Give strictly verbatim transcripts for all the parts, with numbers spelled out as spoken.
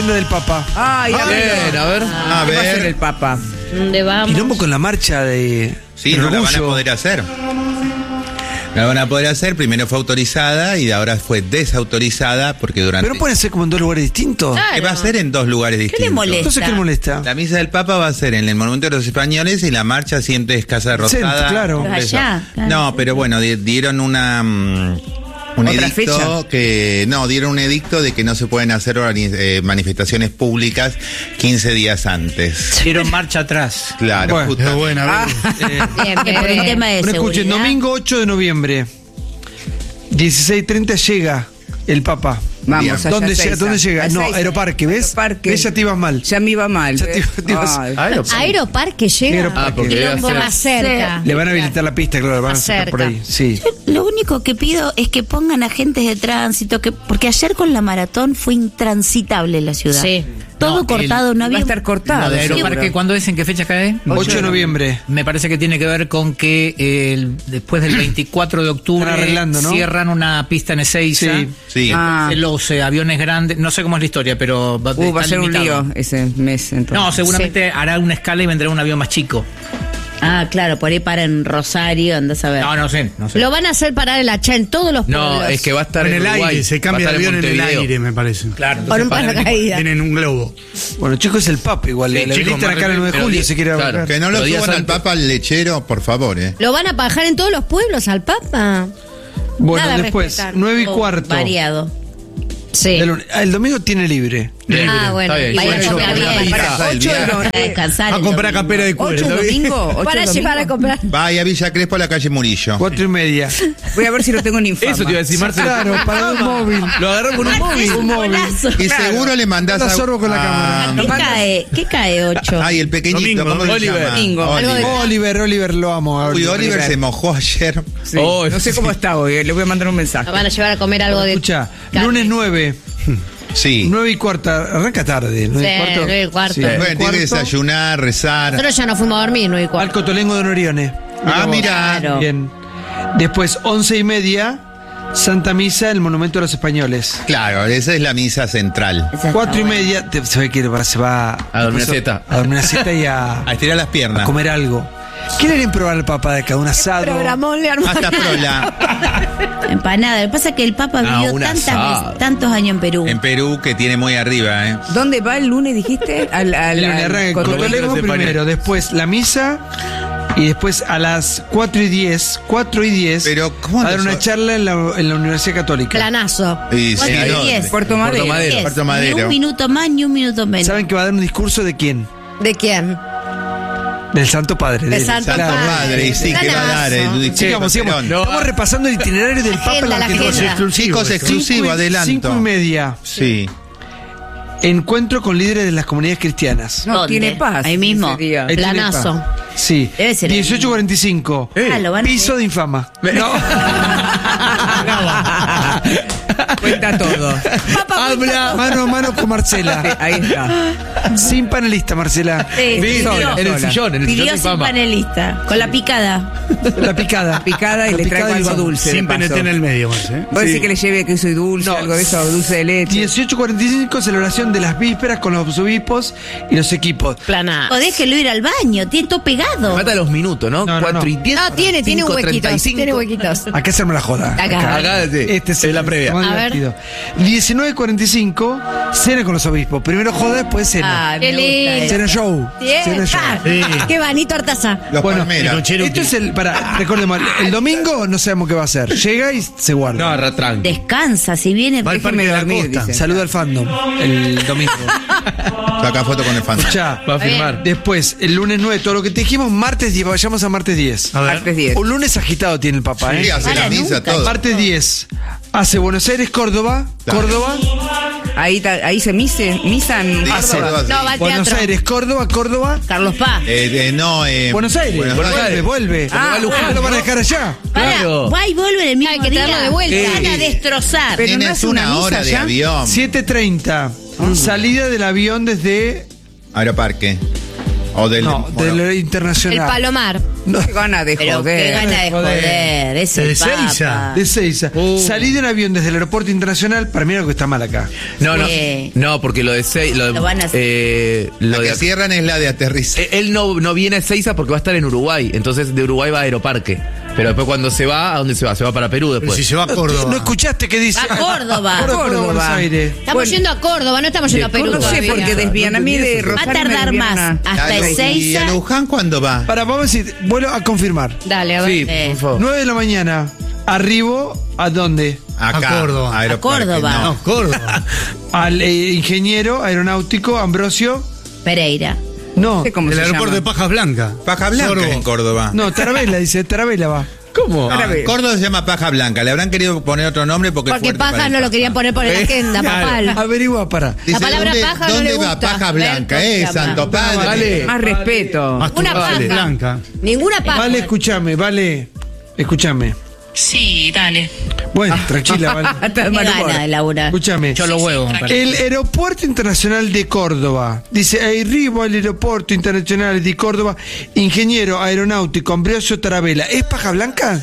del Papa. Ay, a ver, a ver. A ver. Va a ser el Papa. ¿Dónde vamos? Quilombo con la marcha de. Sí, no la van a poder hacer. La van a poder hacer, primero fue autorizada y ahora fue desautorizada porque durante... Pero no pueden ser como en dos lugares distintos. Claro. Que va a ser en dos lugares distintos. ¿Qué le molesta? Entonces, ¿qué le molesta? La misa del Papa va a ser en el Monumento de los Españoles y la marcha siempre es Casa Rosada. Sí, claro. Pero allá, claro. No, pero bueno, di- dieron una... Um, un ¿Otra edicto fecha? que no dieron un edicto de que no se pueden hacer organi- eh, manifestaciones públicas quince días antes. Dieron marcha atrás. Claro, Bueno, justo. Bueno, a ver. Eh, Bien, bien, por un tema de bueno, escuchen, seguridad. domingo ocho de noviembre. dieciséis treinta llega el Papa. Vamos, Bien. allá ¿Dónde a llega? Seiza. ¿Dónde llega? A No, Seiza. Aeroparque, ¿ves? Aeroparque. ¿Ves? Ya te ibas mal. Ya me iba mal. Ya te ¿ves? iba- te ibas- Ay. Aeroparque llega. Aeroparque. Ah, porque Quilombo debe más ser- cerca. Le van a habilitar la pista, claro, van a Más sacar por cerca. ahí. Sí. Lo único que pido es que pongan agentes de tránsito, que porque ayer con la maratón fue intransitable la ciudad. Sí. Todo No, cortado, no Va a había. estar cortado. Lo de seguro. Aeroparque, ¿cuándo es? ¿En qué fecha cae? ocho de noviembre. Me parece que tiene que ver con que eh, el- después del veinticuatro de octubre Están arreglando, ¿no? cierran una pista en Ezeiza. Sí. Sí. Ah. Entonces, los eh, aviones grandes, no sé cómo es la historia, pero va, Uh, va a está ser un limitado. lío ese mes. Entonces. No, seguramente hará una escala y vendrá un avión más chico. Ah, claro, por ahí para en Rosario, andás a ver. No, no sé, no sé. Lo van a hacer parar el hacha en todos los pueblos. No, es que va a estar En en, el Uruguay, aire, se cambia va a el estar avión en el Montevideo. aire, me parece. Claro, Por entonces un para- paracaídas. Tienen un globo. Bueno, chicos, es el Papa igual. Sí, le chicos, habilitan acá el nueve de pero julio di- si quiere claro. hablar. Que no lo Los días suban al antes. Papa al lechero, por favor, ¿eh? ¿Lo van a bajar en todos los pueblos al Papa? Bueno, Nada, después, respetar. nueve y Oh, cuarto. Variado. Sí. El, lunes- ah, el domingo tiene libre. Ah, bueno. Está bien. Vaya Bueno, a comer yo- bien. Para- Para el ocho de viaje. no- Para descansar. A el comprar domingo. campera de ¿Ocho cuero. ¿lo vi? domingo? ¿Ocho Para domingo? llevar a comprar. Vaya a Villa Crespo a la calle Murillo. Cuatro y media. Voy a ver si lo tengo en infama. Eso te iba a decir, Marcelo. Claro, para un móvil. Lo agarró con un móvil. Un móvil. Y seguro le mandás La a... sorbo con la Ah, ¿Qué cae? ¿Qué cae ocho? Ay, el pequeñito, Domingo, ¿cómo se Oliver. llama? Domingo. Algo de- Oliver, Oliver, lo amo. Uy, Oliver se mojó ayer. Sí. Oh, no sé sí. cómo está hoy. eh, Le voy a mandar un mensaje. Lo van a llevar a comer algo de. Escucha, carne. lunes nueve. Sí. Nueve y cuarta. Arranca tarde. Nueve Sí, y cuarto. nueve y cuarto. Sí, Bueno, nueve y tiene que cuarto. desayunar, rezar. Nosotros ya no fuimos a dormir, no y Al cuarto. Cotolengo de Norione. Ah, mira. Claro. Bien. Después, once y media, Santa Misa, el Monumento a los Españoles. Claro, esa es la misa central. Esa está Cuatro y buena. media, te- se ve que ahora se va A dormir después una siesta. A dormir una siesta y a, A estirar las a piernas. comer algo. ¿Quieren probar al Papa de acá? Un asado. Programón le armó. Hasta Prola. Empanada. Lo que pasa es que el Papa Ah, vivió un tantas asado. veces- tantos años en Perú. En Perú, que tiene muy arriba, ¿eh? ¿Dónde va el lunes, dijiste? Al, al, El lunes al- arranca el con- Cotolengo se primero, después la misa y después a las cuatro y diez, cuatro y diez, Pero, ¿cómo va a dar no una so- charla en la, en la Universidad Católica. Planazo. Y sí, Cuatro y ¿dónde? diez. Puerto Madero. Madero. Diez. Puerto Ni Madero. un minuto más ni un minuto menos. ¿Saben que va a dar un discurso de quién? ¿De quién? Del Santo Padre. De él. Santo Santo Padre. Padre, y sí, ¿qué va a dar? Planazo. El- Sigamos, sigamos. Perón. No. Estamos repasando el itinerario del Papa en Agenda, la la que agenda. Chicos, exclusivo, adelanto. Cinco y media. Sí. Encuentro con líderes de las comunidades cristianas. No ¿Dónde? tiene paz. Ahí mismo. ese día. Ahí tiene Planazo. pa. Sí. Debe ser ahí. dieciocho cuarenta y cinco. Ah, lo van a Piso de infama. No. Cuenta todo. Habla mano a mano con Marcela. Sí, ahí está. Sin panelista, Marcela. Sí, Sí, pidió, en el sillón, en el pidió sillón de sin fama. panelista. Con la picada. La picada. Picada y La le picada traigo y algo vamos. dulce. de Sin paso. P N T en el medio, más, ¿eh? ¿Vos Sí. decís que le lleve queso y dulce, No, algo de eso, dulce de leche? dieciocho cuarenta y cinco, celebración de las vísperas con los obispos y los equipos. Planazo. O déjelo ir al baño, tiene todo pegado. Mata los minutos, ¿no? No, no, Cuatro no. y diez. No, tiene, tiene cinco, huequitos. treinta y cinco. Tiene huequitos. Acá se arma la joda. Acá. Acá, sí. Este es Es la previa. más A ver. divertido. diecinueve cuarenta y cinco, cena con los obispos. Primero joda, después cena. Ah, Qué me gusta lindo. eso. Cena show. Cena show. Bien. Sí. Qué vanito Artaza. Los Bueno, palmeras. y Cherokee. esto es el. Para, recordemos, el domingo no sabemos qué va a hacer. Llega y se guarda. No, retranque. Descansa, si viene. Va al Déjeme Parque de la dormir, Costa. dice. Saluda al fandom el domingo. Saca foto con el fan. Ya. Va a firmar. Después, el lunes nueve, todo lo que te dijimos, martes diez, vayamos a martes diez. A ver. Martes diez. Un lunes agitado tiene el Papa, Sí, ¿eh? hace la Para misa, nunca. todo. Martes diez. Hace Buenos Aires, Córdoba. Dale. Córdoba. Ahí, ta- ahí se mise, misa en Sí, Hace. Córdoba, sí. No, va al Buenos teatro. Aires, Córdoba, Córdoba. Carlos Paz. Eh, eh, no, eh, Buenos Aires. Buenos vuelve, Aires. vuelve. Ah, ¿Por qué lo van a dejar allá? Para, Claro. va y vuelve en el mismo Hay que día. traerlo de vuelta. Van a destrozar. Pero no Tienes hace una una misa hora de ya. avión. siete treinta. Salida del avión desde Aeroparque. O del, No, bueno, del El internacional. Palomar. No, Qué gana de Pero joder. qué gana de joder. Es De el Ezeiza. Papa. de Seiza. Salida en avión desde el aeropuerto internacional. Para mí algo que está mal acá. No, no. Sí. No, porque lo de Seiza. Lo, de- Lo van a hacer. eh, la lo que de cierran es la de aterrizaje. Eh, Él no, no viene a Ezeiza porque va a estar en Uruguay. Entonces de Uruguay va a Aeroparque. Pero después cuando se va, ¿a dónde se va? Se va para Perú Pero después. si se va a ¿No Córdoba. escuchaste qué dice? Va a Córdoba. Córdoba, Córdoba. Buenos Aires. Estamos Bueno. yendo a Córdoba, no estamos yendo a Perú. No sé todavía. porque desvían a mí de Va a Rosario. me tardar desvían más a- hasta Ah, ¿Y a Ezeiza. Luján cuándo va? Para, vamos a decir, vuelvo a confirmar. Dale, a ver. Sí, Eh. por favor. nueve de la mañana. Arribo, ¿a dónde? Acá. A Córdoba. Aeroparque, A Córdoba. no. No, Córdoba. Al eh, ingeniero aeronáutico Ambrosio. Pereira. No, No sé cómo El se aeropuerto llama. de Pajas Blanca. Paja Blanca Sorbo. en Córdoba. no, Tarabela, dice, Tarabela va. ¿Cómo? No, en Córdoba se llama Paja Blanca. Le habrán querido poner otro nombre porque es Porque fuerte para paja el no lo paja. querían poner por la agenda, papal. Averigua, para. Dice, palabra ¿dónde, paja no ¿dónde le va gusta. Paja Ven, Blanca? ¿cómo se Eh, llama? Santo Padre. Vale. Más respeto. Una paja. Blanca. Ninguna paja. Vale, escúchame, vale. Escúchame. Sí, dale. Bueno, tranquila, vale. Hasta Qué el mal humor. gana de Laura. Escúchame. Yo los huevos, me parece. El aeropuerto internacional de Córdoba. Dice, arribo al aeropuerto internacional de Córdoba, ingeniero aeronáutico Ambrosio Tarabela. ¿Es Paja Blanca?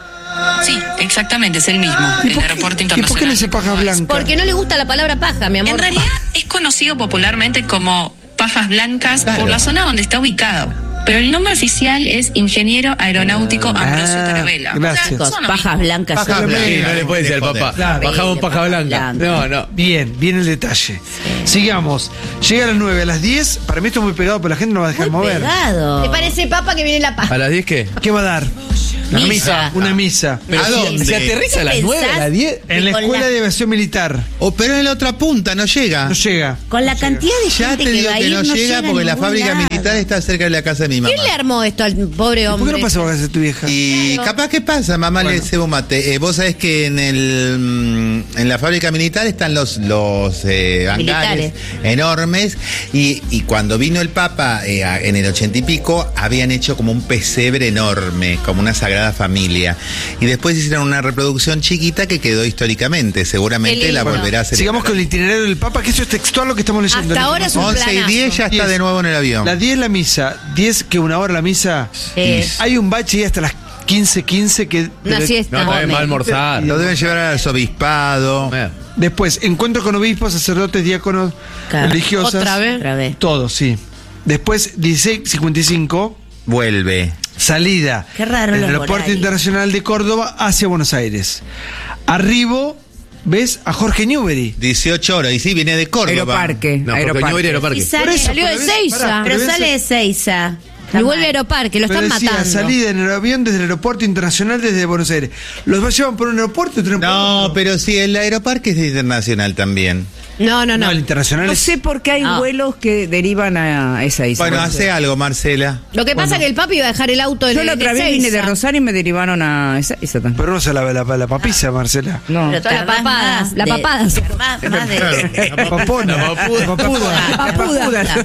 Sí, exactamente, es el mismo. ¿Y El por qué- aeropuerto ¿Y por qué le internacional. dice Paja Blanca? Porque no le gusta la palabra paja, mi amor. En realidad es conocido popularmente como Pajas Blancas Claro. por la zona donde está ubicado. Pero el nombre oficial es Ingeniero Aeronáutico Ambrosio Ah, Tarabela. gracias. O sea, son lo Pajas mismo. blancas. Paja son- blanca. Sí, no le puede decir al papá. Claro. Bajamos paja blanca. No, no. Bien, bien el detalle. Sigamos. Llega a las nueve, a las diez. Para mí esto es muy pegado, pero la gente no va a dejar Muy mover. pegado. ¿Te parece, papa, que viene la paja? ¿A las diez qué? ¿Qué va a dar? Una misa. Una misa. Pero ¿A si- dónde? ¿Se aterriza a las ¿Qué nueve, a pensás? las diez? En la Con escuela la- de aviación militar. O pero en la otra punta, no llega. No llega. Con la cantidad de Ya gente te que digo va a que ir, no no llega a porque la ningún fábrica lado. militar está cerca de la casa de mi mamá. ¿Quién le armó esto al pobre ¿Por hombre? qué no pasa por casa de tu vieja? Y capaz que pasa, mamá le cebo un mate. Eh, vos sabés que en el mm, en la fábrica militar están los los eh, hangares Militares. enormes y, y cuando vino el Papa eh, a- en el ochenta y pico habían hecho como un pesebre enorme, como una sagrada familia. Y después hicieron una reproducción chiquita que quedó históricamente. Seguramente Qué la lindo. volverá a hacer. Sigamos con el itinerario del Papa, que eso es textual lo que estamos leyendo. Hasta ahora es un once y planazo. diez ya está diez. de nuevo en el avión. Las diez la misa, diez que una hora la misa. Sí. Hay un bache y hasta las quince, quince que... Una siesta. No, también va a almorzar. Lo deben llevar al arzobispado. Eh. Después, encuentro con obispos, sacerdotes, diáconos, Claro. religiosas. ¿Otra vez? Otra vez. Todo, sí. Después, dieciséis cincuenta y cinco, Vuelve. salida. Qué raro del los aeropuerto horarios. internacional de Córdoba hacia Buenos Aires. Arribo, ves a Jorge Newbery. dieciocho horas. Y sí, viene de Córdoba. Aeroparque. No, porque Aeroparque. no ir a Aeroparque. Y sale, Por eso, Salió de pero ves- Ezeiza. pará, pero ves- sale de Seiza. Y vuelve a Aeroparque, lo Pero están decía, matando. salida en el avión desde el aeropuerto internacional desde Buenos Aires. ¿Los llevan por un aeropuerto? ¿Otro No, aeropuerto? pero sí, el Aeroparque es internacional también. No, no, No, no. el internacional No es... sé por qué hay No. vuelos que derivan a esa isla. Bueno, hace algo, Marcela. Lo que pasa es que el papi iba a dejar el auto en Yo la en otra vez Ezeiza. vine de Rosario y me derivaron a esa, esa también. Pero no se la, la, la papisa, Marcela. No. Pero La tardás papada, más la de- papada. Más, más de... La papona. La papuda. La papuda. Papuda.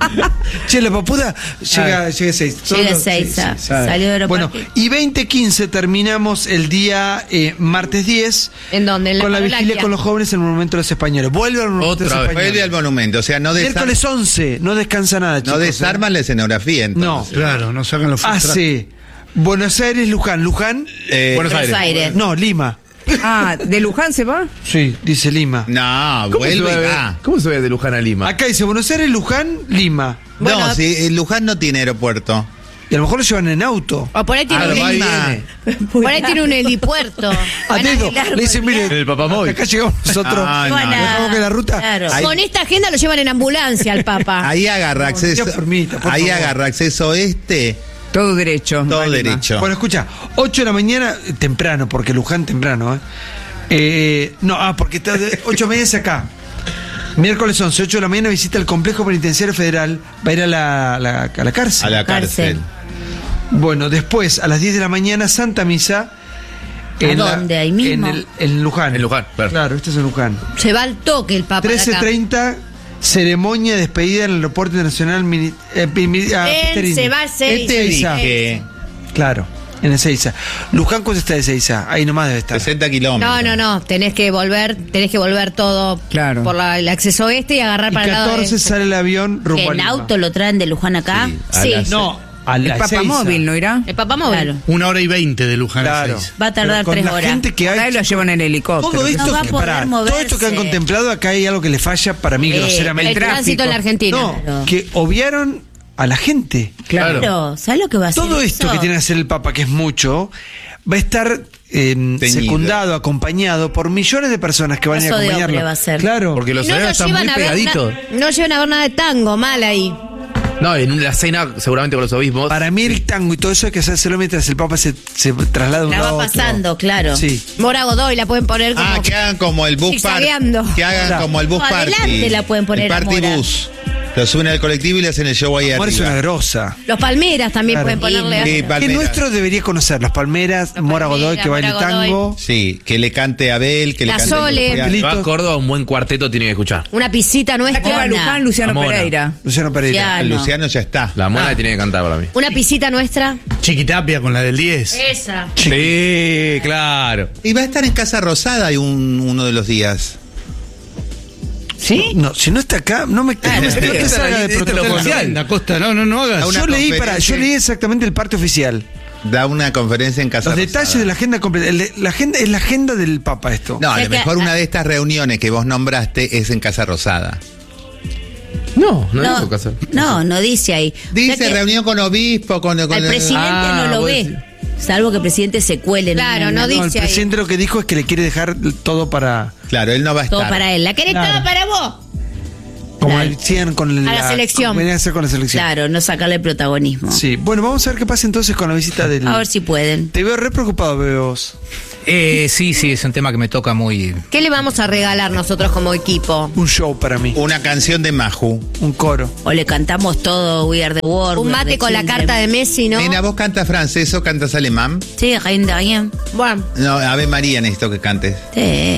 Che, la papuda llega, llega a seis. Llega a Ezeiza. Salió de Bueno, Aeroparque. y veinte quince terminamos el día eh, martes diez. ¿En dónde? En la con la vigilia Parolaquia. con los jóvenes en el Monumento de los Españoles. Vuelve al Monumento de los Otra vez. Españoles. Vuelve al monumento, o sea, no, desar- Miércoles once, no descansa nada, chicos. no ¿eh? desarman la escenografía, No. entonces. Claro, no sacan los frustrados. Hace Buenos Aires, Luján. Luján, Eh, Buenos Buenos Aires. Aires. no, Lima. Ah, ¿de Luján se va? Sí, dice Lima. No, ¿Cómo se, vuelve y va, va. ¿Cómo se va de Luján a Lima? Acá dice Buenos Aires, Luján, Lima. Bueno, no, sí, eh, Luján no tiene aeropuerto. Y a lo mejor lo llevan en auto. O por ahí tiene, Ah, un, va y heli- viene. por ahí tiene un helipuerto. A Van a dedo. arreglar- Le dicen, mire, El papamóvil. acá llegamos nosotros. Ah, no, Van a- Dejamos que la ruta. Claro. Ahí- Con esta agenda lo llevan en ambulancia al papa. Ahí agarra acceso. Dios permita, por ahí favor. agarra acceso este, Todo derecho. todo va a Lima. derecho. Bueno, escucha, ocho de la mañana, eh, temprano, porque Luján temprano, ¿eh? Eh, no, ah, porque está de ocho y media es acá. Miércoles once, ocho de la mañana, visita el complejo penitenciario federal. Va a ir a la, la- a la cárcel. a la cárcel. Cárcel. Bueno, después, a las diez de la mañana, Santa Misa. ¿A la- dónde? ¿Ahí mismo? En, el, en Luján. En Luján, claro. Claro, este es en Luján. Se va al toque el papa. de acá. trece treinta, ceremonia de despedida en el aeropuerto internacional. Mini- eh, pi- mi- ah, Él Peterini. se va a Ezeiza. ¿Qué te dije? Claro. En Ezeiza. Luján, ¿cuánto está de Ezeiza? Ahí nomás debe estar. sesenta kilómetros. No, no, no. Tenés que volver, tenés que volver todo Claro. por la- el acceso este y agarrar Y para el lado catorce de... sale el avión rumbo Que a en Lima. auto lo traen de Luján acá. Sí, a Sí. las- No, a El la Papa Ezeiza. Móvil, ¿no irá? El papamóvil. Claro. Una hora y veinte de Luján a Claro. Ezeiza. Va a tardar Pero con tres la horas. gente que Por hay. ahí lo llevan en helicóptero. Todo esto, No va a que- poder pará, moverse. todo esto que han contemplado, acá hay algo que le falla para mí, Eh, groseramente. El tránsito en la Argentina. No, Claro. que obviaron a la gente. Claro. Claro, ¿sabes lo que va a hacer? Todo esto eso? que tiene que hacer el Papa, que es mucho, va a estar eh, Teñido. secundado, acompañado por millones de personas que van a ir a Paso de acompañarlo. hombre va a ser. Claro. Porque los Y no horarios lo están llevan muy a ver pegaditos. na- no llevan a ver nada de tango, mal ahí. No, en una cena, seguramente con los obispos. Para mí el tango y todo eso hay que hacérselo mientras el Papa se, se traslada de un La lado va a otro. pasando, claro. Sí. Mora Godoy la pueden poner como... Ah, que hagan como el bus party. Zigzagueando. Que hagan Claro. como el bus No, party. adelante la pueden poner El a party Mora. bus. Lo suben al colectivo y le hacen el show ahí Amor es arriba. una grosa. Los Palmeras también Claro. pueden ponerle... Sí, a- Que Palmeras. nuestro debería conocer, las Palmeras, Mora Godoy, Palmeras, que baile Mora Godoy. tango. Sí, que le cante a Abel, que La le cante Sole. Luciano. Listo. Va a Córdoba, un buen cuarteto tiene que escuchar. Una pisita La nuestra. que va a Luján, Luciano Amona. Pereira. Luciano Pereira. Ya. no. Luciano ya está. La mona tiene que cantar para mí. Una pisita nuestra. Chiquitapia con la del diez. Esa. Sí, claro. Y va a estar en Casa Rosada un- uno de los días. ¿Sí? No, si no está acá, no me, no me esta no te es la- salga de esta es la protocolo. oficial. En la costa, no, no, no hagas. A una Yo leí, para, yo conferencia. leí exactamente el parte oficial. Da una conferencia en Casa Los Rosada. detalles de la agenda completa. El de- la agenda es la agenda del Papa esto. No, a O sea lo que- mejor una de estas reuniones que vos nombraste es en Casa Rosada. No, no, No, dijo casa. no, no dice ahí. Dice O sea que reunión con obispo, con, con al presidente Ah, no lo vos ve. decís. Salvo que el presidente se cuele. en Claro, una- no No, el dice ahí. presidente lo que dijo es que le quiere dejar todo para. Claro, él no va a Todo estar. para él. ¿La querés Claro. toda para vos? Como Claro. hacían con A la selección. Venía a hacer con la selección. Claro, no sacarle protagonismo. Sí. Bueno, vamos a ver qué pasa entonces con la visita del. A ver si pueden. Te veo re preocupado, veo vos. Eh, sí, sí, es un tema que me toca muy... ¿Qué le vamos a regalar nosotros como equipo? Un show para mí. Una canción de Maju. Un coro. O le cantamos todo We Are the World. Un We Are mate the con la Children. carta de Messi, ¿no? Nena, ¿vos cantas francés o cantas alemán? Sí, Reine de Rien. Bueno, No, Ave María necesito que cantes. Sí.